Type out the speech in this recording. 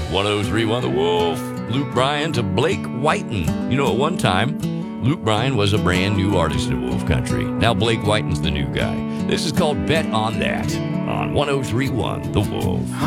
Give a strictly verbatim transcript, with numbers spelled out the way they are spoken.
one oh three point one The Wolf. Luke Bryan to Blake Whiten. You know, at one time, Luke Bryan was a brand new artist in Wolf Country. Now Blake Whiten's the new guy. This is called Bet on That on one oh three point one The Wolf.